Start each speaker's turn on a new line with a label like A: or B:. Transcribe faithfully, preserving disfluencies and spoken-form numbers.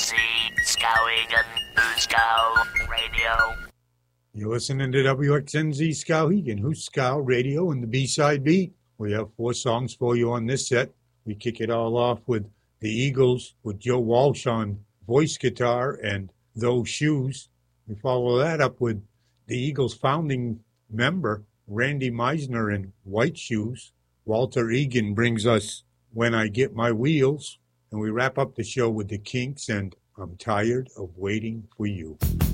A: Z, Skowhegan, Hooskow Radio.
B: You're listening to W X N Z Skowhegan, Hooskow Radio, and the B-Side Beat. We have four songs for you on this set. We kick it all off with the Eagles, with Joe Walsh on voice guitar and Those Shoes. We follow that up with the Eagles' founding member, Randy Meisner, in White Shoes. Walter Egan brings us When I Get My Wheels. And we wrap up the show with the Kinks and I'm Tired of Waiting for You.